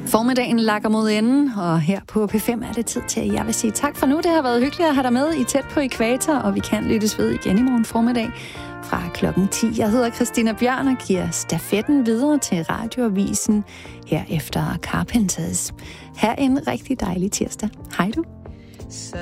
Formiddagen lakker mod enden, og her på P5 er det tid til, at jeg vil sige tak for nu. Det har været hyggeligt at have dig med i Tæt på Ækvator, og vi kan lyttes ved igen i morgen formiddag fra klokken 10. Jeg hedder Christina Bjørn og giver stafetten videre til Radioavisen her efter Carpenters. Ha' en rigtig dejlig tirsdag. Hej du.